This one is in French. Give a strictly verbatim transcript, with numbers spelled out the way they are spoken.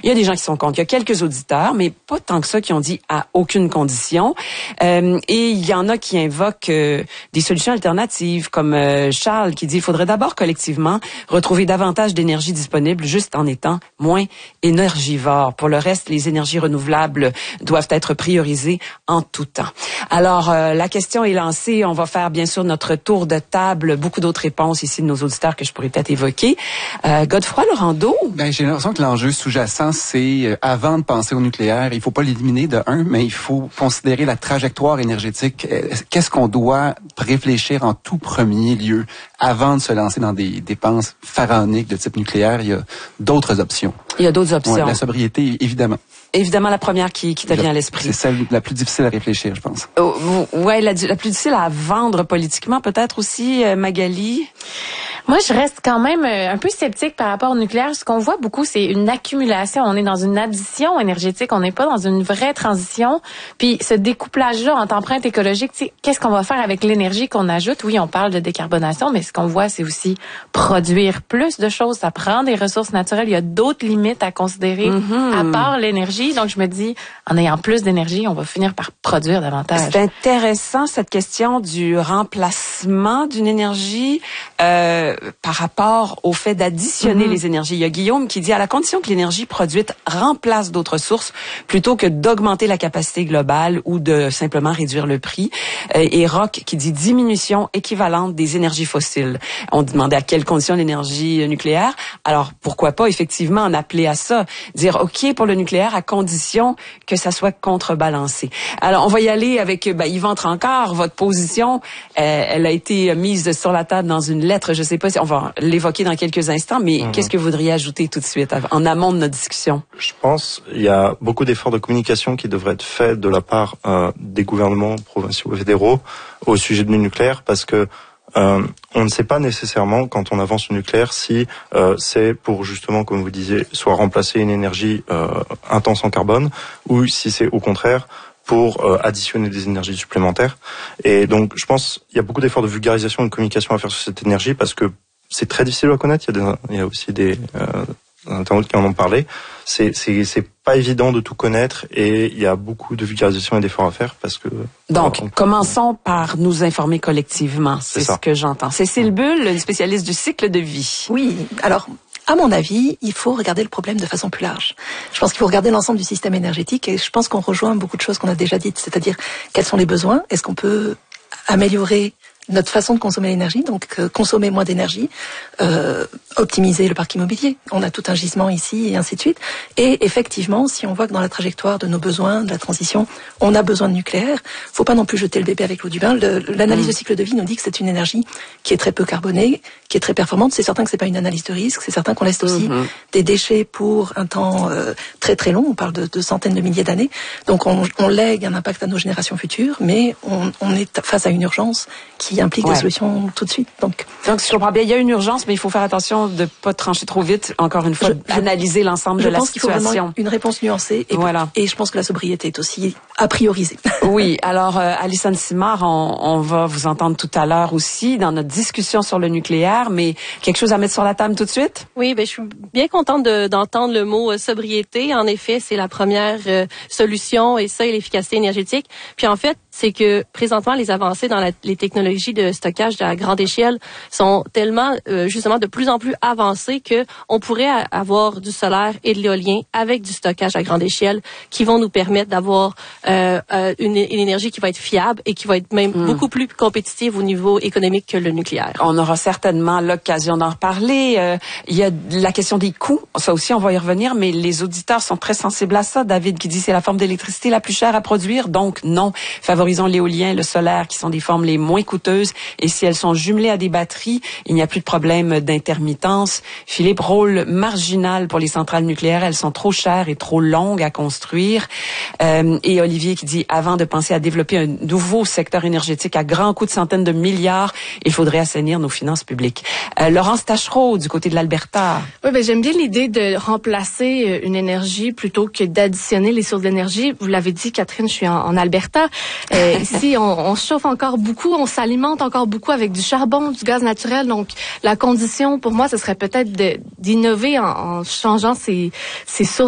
Il y a des gens qui sont contre. Il y a quelques auditeurs, mais pas tant que ça qui ont dit à aucune condition. Euh, et il y en a qui invoquent euh, des solutions alternatives, comme euh, Charles qui dit il faudrait d'abord collectivement retrouver davantage d'énergie disponible juste en étant moins énergivore. Pour le reste, les énergies renouvelables doivent être priorisées en tout temps. Alors, euh, la question est lancée. On va faire bien sûr notre tour de table. Beaucoup d'autres réponses ici de nos auditeurs que je pourrais peut-être évoquer. Euh, Godefroy Laurando? Ben, j'ai l'impression que l'enjeu sous-jacent, c'est euh, avant de penser au nucléaire, il faut pas l'éliminer de un, mais il faut considérer la trajectoire énergétique. Qu'est-ce qu'on doit réfléchir en tout premier lieu avant de se lancer dans des dépenses pharaoniques de type nucléaire? Il y a d'autres options. Il y a d'autres options. Ouais, la sobriété, évidemment. Évidemment, la première qui, qui te vient à l'esprit. C'est celle la plus difficile à réfléchir, je pense. Oh, ouais, la, la plus difficile à vendre politiquement, peut-être aussi, euh, Magali? Moi, je reste quand même un peu sceptique par rapport au nucléaire. Ce qu'on voit beaucoup, c'est une accumulation. On est dans une addition énergétique. On n'est pas dans une vraie transition. Puis ce découplage-là entre empreinte écologique, tu sais, qu'est-ce qu'on va faire avec l'énergie qu'on ajoute? Oui, on parle de décarbonation, mais ce qu'on voit, c'est aussi produire plus de choses. Ça prend des ressources naturelles. Il y a d'autres limites à considérer mm-hmm. à part l'énergie. Donc, je me dis, en ayant plus d'énergie, on va finir par produire davantage. C'est intéressant, cette question du remplacement d'une énergie euh, par rapport au fait d'additionner mm-hmm. les énergies. Il y a Guillaume qui dit, à la condition que l'énergie produite remplace d'autres sources, plutôt que d'augmenter la capacité globale ou de simplement réduire le prix. Euh, et Roch qui dit, diminution équivalente des énergies fossiles. On demandait à quelles conditions l'énergie nucléaire. Alors, pourquoi pas effectivement en appeler à ça? Dire, OK pour le nucléaire à condition que ça soit contrebalancé. Alors, on va y aller avec, ben, Yvan Trancard, votre position, euh, elle a été mise sur la table dans une lettre, je sais pas si on va l'évoquer dans quelques instants, mais mmh. qu'est-ce que vous voudriez ajouter tout de suite, en amont de notre discussion? Je pense qu'il y a beaucoup d'efforts de communication qui devraient être faits de la part euh, des gouvernements provinciaux et fédéraux au sujet du nucléaire, parce que Euh, on ne sait pas nécessairement, quand on avance le nucléaire, si euh, c'est pour justement, comme vous disiez, soit remplacer une énergie euh, intense en carbone, ou si c'est au contraire pour euh, additionner des énergies supplémentaires. Et donc, je pense qu'il y a beaucoup d'efforts de vulgarisation et de communication à faire sur cette énergie, parce que c'est très difficile à connaître. Il y a, des, il y a aussi des euh, internautes qui en ont parlé. C'est, c'est, c'est pas évident de tout connaître et il y a beaucoup de vulgarisation et d'efforts à faire parce que... Donc, on... commençons par nous informer collectivement. C'est, c'est ce que j'entends. Cécile Bull, une spécialiste du cycle de vie. Oui, alors... À mon avis, il faut regarder le problème de façon plus large. Je pense qu'il faut regarder l'ensemble du système énergétique et je pense qu'on rejoint beaucoup de choses qu'on a déjà dites, c'est-à-dire quels sont les besoins, est-ce qu'on peut améliorer notre façon de consommer l'énergie, donc euh, consommer moins d'énergie, euh, optimiser le parc immobilier. On a tout un gisement ici et ainsi de suite. Et effectivement, si on voit que dans la trajectoire de nos besoins, de la transition, on a besoin de nucléaire, faut pas non plus jeter le bébé avec l'eau du bain. Le, l'analyse mmh. de cycle de vie nous dit que c'est une énergie qui est très peu carbonée, qui est très performante. C'est certain que c'est pas une analyse de risque. C'est certain qu'on laisse aussi mmh. des déchets pour un temps euh, très très long. On parle de, de centaines de milliers d'années. Donc on, on lègue un impact à nos générations futures, mais on, on est face à une urgence qui implique ouais. des solutions tout de suite. Donc, Donc, si je comprends bien, il y a une urgence, mais il faut faire attention de pas trancher trop vite. Encore une fois, je, analyser l'ensemble de la situation. Je pense qu'il faut vraiment une réponse nuancée. Et, voilà. et je pense que la sobriété est aussi à prioriser. Oui. Alors, euh, Alison Simard, on, on va vous entendre tout à l'heure aussi dans notre discussion sur le nucléaire, mais quelque chose à mettre sur la table tout de suite? Oui, ben je suis bien contente de, d'entendre le mot euh, sobriété. En effet, c'est la première euh, solution et ça, et l'efficacité énergétique. Puis en fait, c'est que présentement, les avancées dans la, les technologies de stockage à grande échelle sont tellement, euh, justement, de plus en plus avancées que on pourrait avoir du solaire et de l'éolien avec du stockage à grande échelle qui vont nous permettre d'avoir euh, euh, une, une énergie qui va être fiable et qui va être même mmh. beaucoup plus compétitive au niveau économique que le nucléaire. On aura certainement l'occasion d'en reparler. Euh, il y a la question des coûts. Ça aussi, on va y revenir, mais les auditeurs sont très sensibles à ça. David qui dit c'est la forme d'électricité la plus chère à produire, donc non. Favorisons l'éolien, le solaire, qui sont des formes les moins coûteuses. Et si elles sont jumelées à des batteries, il n'y a plus de problème d'intermittence. Philippe, rôle marginal pour les centrales nucléaires. Elles sont trop chères et trop longues à construire. Euh, et Olivier qui dit, avant de penser à développer un nouveau secteur énergétique à grands coûts de centaines de milliards, il faudrait assainir nos finances publiques. Euh, Laurence Tachereau, du côté de l'Alberta. Oui, ben j'aime bien l'idée de remplacer une énergie plutôt que d'additionner les sources d'énergie. Vous l'avez dit, Catherine, je suis en, en Alberta. Euh, ici, on, on chauffe encore beaucoup, on s'alimente encore beaucoup avec du charbon, du gaz naturel. Donc, la condition pour moi, ce serait peut-être de, d'innover en, en changeant ces, ces sources